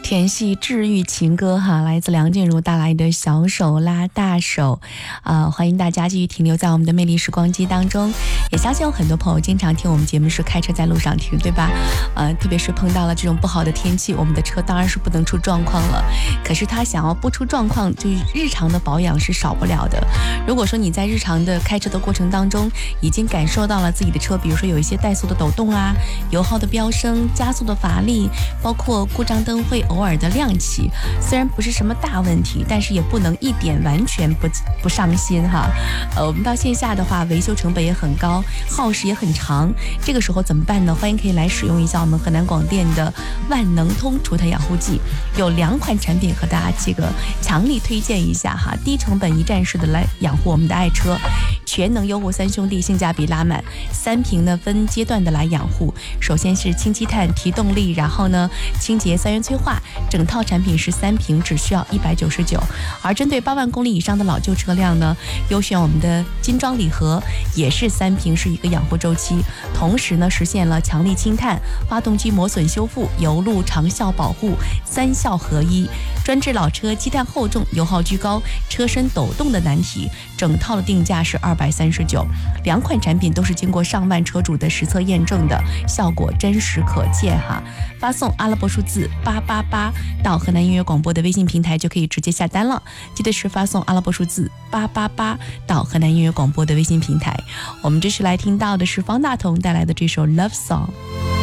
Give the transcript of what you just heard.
甜系治愈情歌哈，来自梁静茹带来的小手拉大手欢迎大家继续停留在我们的魅力时光机当中。也相信有很多朋友经常听我们节目是开车在路上听，对吧？特别是碰到了这种不好的天气，我们的车当然是不能出状况了。可是他想要不出状况，就日常的保养是少不了的。如果说你在日常的开车的过程当中，已经感受到了自己的车，比如说有一些怠速的抖动啊，油耗的飙升，加速的乏力，包括故障灯会偶尔的亮起，虽然不是什么大问题，但是也不能一点完全不上心哈。我们到线下的话，维修成本也很高，耗时也很长，这个时候怎么办呢？欢迎可以来使用一下我们河南广电的万能通除碳养护剂，有2款产品和大家这个强力推荐一下哈，低成本一站式的来养护我们的爱车，全能优护3兄弟，性价比拉满，3瓶呢分阶段的来养护。首先是氢积碳提动力，然后呢清洁3元催化，整套产品是3瓶只需要199。而针对8万公里以上的老旧车辆呢，优选我们的金装礼盒，也是3瓶是一个养护周期，同时呢实现了强力清碳、发动机磨损修复、油路长效保护3效合一，专治老车积碳厚重、油耗居高、车身抖动的难题。整套的定价是239，2款产品都是经过上万车主的实测验证的，效果真实可见哈。发送阿拉伯数字888到河南音乐广播的微信平台就可以直接下单了，记得是发送阿拉伯数字888到河南音乐广播的微信平台。我们这是来听到的是方大同带来的这首 Love Song。